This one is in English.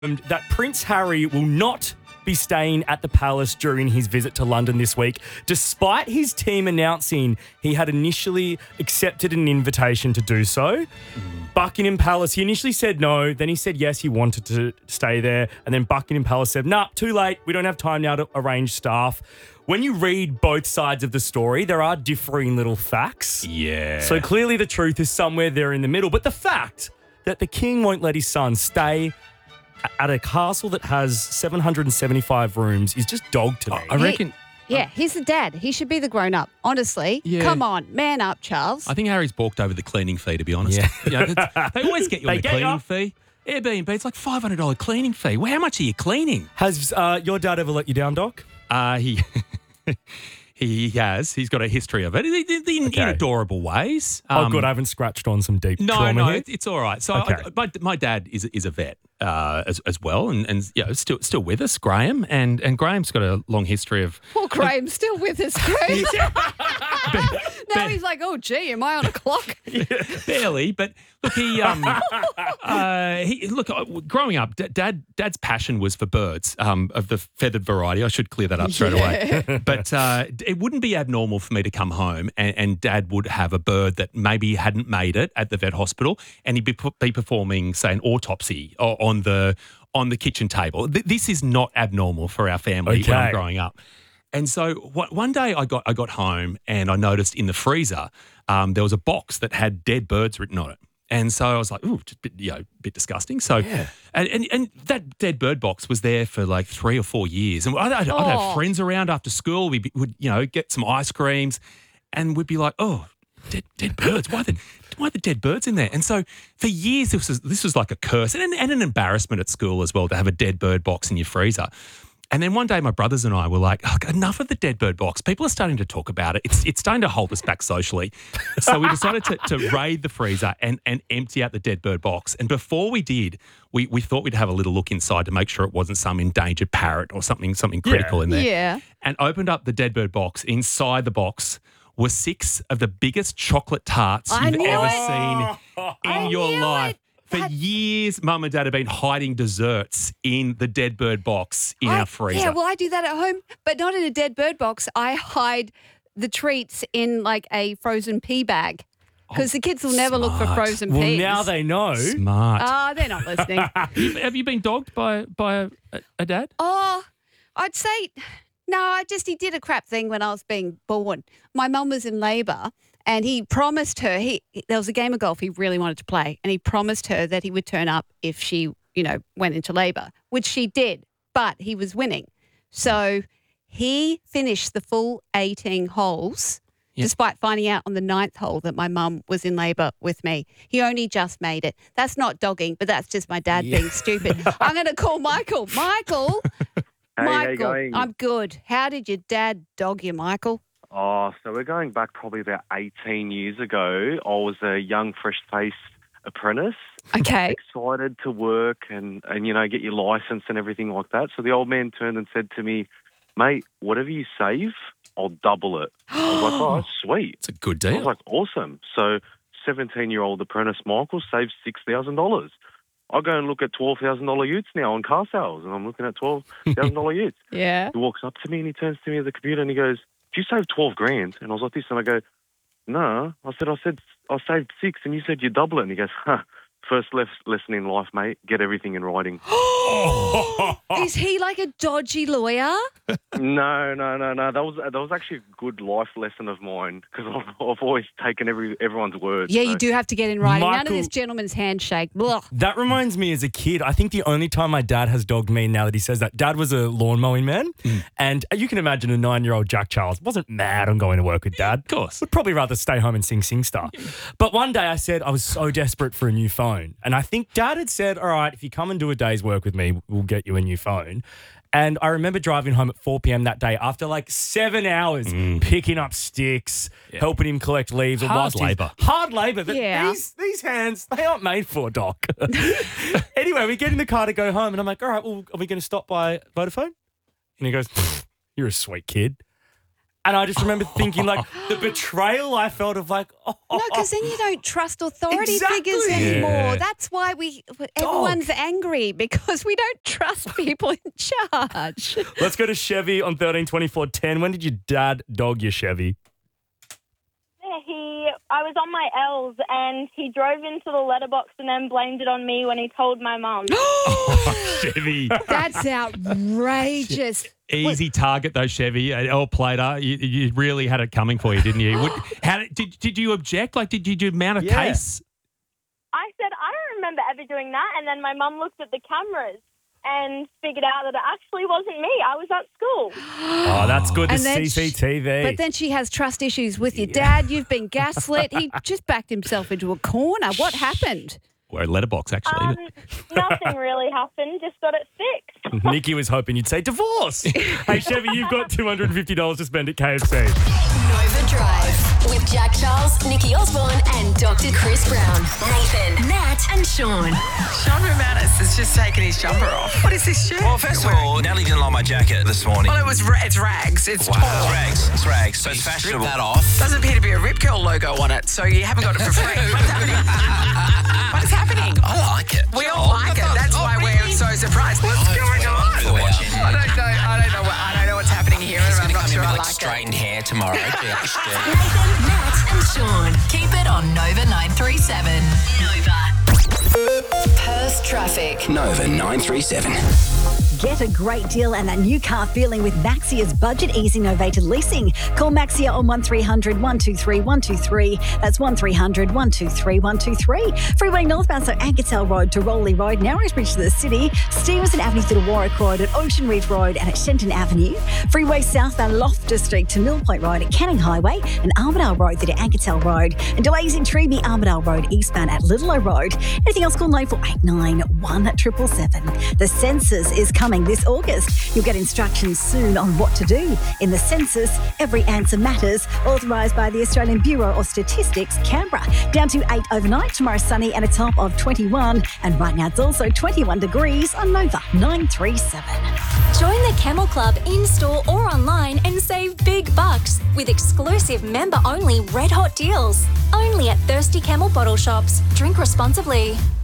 that Prince Harry will not be staying at the palace during his visit to London this week, despite his team announcing he had initially accepted an invitation to do so. Buckingham Palace, he initially said no, then he said yes, he wanted to stay there, and then Buckingham Palace said, nah, too late, we don't have time now to arrange staff. When you read both sides of the story, there are differing little facts. Yeah. So clearly the truth is somewhere there in the middle. But the fact that the king won't let his son stay at a castle that has 775 rooms is just dog to me. I reckon. Yeah, he's the dad. He should be the grown-up. Honestly, Yeah. Come on, man up, Charles. I think Harry's balked over the cleaning fee, to be honest. Yeah. You know, they always get you on They the get cleaning ya. fee. Airbnb, it's like $500 cleaning fee. Well, how much are you cleaning? Has your dad ever let you down, Doc? He he has. He's got a history of it in Okay. adorable ways. Oh, good. I haven't scratched on some deep No, trauma here. it's all right. So Okay. my dad is a vet as well, and you know, still with us, Graham, and Graham's got a long history of. Poor Graham's still with us, Graham. Now he's like, oh, gee, am I on a clock? Barely, but look, growing up, Dad's passion was for birds of the feathered variety. I should clear that up straight away. But it wouldn't be abnormal for me to come home and Dad would have a bird that maybe hadn't made it at the vet hospital, and he'd be performing, say, an autopsy on the kitchen table. This is not abnormal for our family when I'm Okay. growing up. And so one day I got home and I noticed in the freezer there was a box that had dead birds written on it. And so I was like, ooh, just a bit disgusting. So, and that dead bird box was there for like 3 or 4 years. And I'd have friends around after school. We would, get some ice creams and we'd be like, oh, dead birds. Why the dead birds in there? And so for years, this was like a curse and an embarrassment at school as well to have a dead bird box in your freezer. And then one day my brothers and I were like, oh, enough of the dead bird box. People are starting to talk about it. It's starting to hold us back socially. So we decided to raid the freezer and empty out the dead bird box. And before we did, we thought we'd have a little look inside to make sure it wasn't some endangered parrot or something critical in there. Yeah. And opened up the dead bird box. Inside the box were 6 of the biggest chocolate tarts I you've knew ever it. seen in your knew life. it. For years, Mum and Dad have been hiding desserts in the dead bird box in our freezer. Yeah, well, I do that at home, but not in a dead bird box. I hide the treats in like a frozen pea bag because the kids will never look for smart. frozen Well, peas. now they know. Smart. They're not listening. Have you been dogged by a dad? Oh, I'd say no. He did a crap thing when I was being born. My mum was in labour, and he promised her there was a game of golf he really wanted to play, and he promised her that he would turn up if she, went into labour, which she did, but he was winning, so he finished the full 18 holes. Yep. Despite finding out on the 9th hole that my mum was in labour with me. He only just made it. That's not dogging, but that's just my dad being stupid. I'm going to call Michael. Michael. Hey, how you Michael, going? I'm good. How did your dad dog you, Michael? Oh, so we're going back probably about 18 years ago. I was a young, fresh-faced apprentice, Okay. excited to work and get your license and everything like that. So the old man turned and said to me, mate, whatever you save, I'll double it. I was like, oh, that's sweet. It's a good I was deal. like, awesome. So 17-year-old apprentice Michael saved $6,000. I go and look at $12,000 utes now on car sales, and I'm looking at $12,000 utes. Yeah. He walks up to me and he turns to me at the computer and he goes, "Do you save 12 grand?" And I was like this, and I go, "No." I said I saved 6, and you said you double it. And he goes, "Huh. First lesson in life, mate. Get everything in writing." Is he like a dodgy lawyer? No. That was actually a good life lesson of mine because I've always taken everyone's words. Yeah, so. you do have to get in writing. None of Michael- this gentleman's handshake. Blah. That reminds me as a kid, I think the only time my dad has dogged me now that he says that, Dad was a lawn mowing man. And you can imagine a 9-year-old Jack Charles wasn't mad on going to work with Dad. Of course. Would probably rather stay home and sing SingStar. But one day I said I was so desperate for a new phone. And I think Dad had said, all right, if you come and do a day's work with me, we'll get you a new phone. And I remember driving home at 4 p.m. that day after like 7 hours picking up sticks, helping him collect leaves. Hard labour. Hard labour. That Yeah. These hands, they aren't made for, Doc. Anyway, we get in the car to go home and I'm like, all right, well, are we going to stop by Vodafone? And he goes, you're a sweet kid. And I just remember thinking, like, the betrayal I felt of like, oh. No, because then you don't trust authority Exactly. figures anymore. Yeah. That's why everyone's angry, because we don't trust people in charge. Let's go to Chevy on 132410. When did your dad dog your Chevy? I was on my L's and he drove into the letterbox and then blamed it on me when he told my mum. Chevy. That's outrageous. Easy target though, Chevy. L-plater. You really had it coming for you, didn't you? Did you object? Like, did you mount a case? I said, I don't remember ever doing that. And then my mum looked at the cameras and figured out that it actually wasn't me. I was at school. Oh, that's good. The And then CCTV. But then she has trust issues with your dad. You've been gaslit. He just backed himself into a corner. What happened? Or a letterbox, actually. Nothing really happened. Just got it fixed. Nikki was hoping you'd say divorce. Hey, Chevy, you've got $250 to spend at KFC. Nova Drive with Jack Charles, Nikki Osborne, and Dr. Chris Brown. Nathan, Nat, and Sean. Sean Romanis has just taken his jumper off. What is this shirt? Well, first of all, Natalie didn't like my jacket this morning. Well, it's rags. It's Wow. torn. It's rags. So it's fashionable. Strip that off. Doesn't appear to be a Rip Curl logo on it, so you haven't got it for free. What's happening? What is happening? I like it. We all like it. That's why we're so surprised. What's going on? I don't know what's happening here, and I'm not sure I like it. Straightened hair tomorrow. Nathan, Nat, and Sean. Keep it on Nova 937. Nova. Perth traffic. Nova 937. Get a great deal and that new car feeling with Maxia's budget easy novated leasing. Call Maxia on 1300 123 123. That's 1300 123 123. Freeway northbound, so Ankertel Road to Rowley Road, Narrowsbridge to the city, Stevenson Avenue through to Warwick Road at Ocean Reef Road and at Shenton Avenue. Freeway southbound Loftus Street to Mill Point Road at Canning Highway and Armidale Road through to Ankertel Road. And delays in Treeby Armidale Road eastbound at Littlelow Road. Anything else, call 9489 1777. The census is coming this August. You'll get instructions soon on what to do. In the census, every answer matters. Authorised by the Australian Bureau of Statistics, Canberra. Down to 8 overnight, tomorrow sunny and a top of 21. And right now it's also 21 degrees on Nova 937. Join the Camel Club in-store or online and save big bucks with exclusive member-only red hot deals. Only at Thirsty Camel bottle shops. Drink responsibly.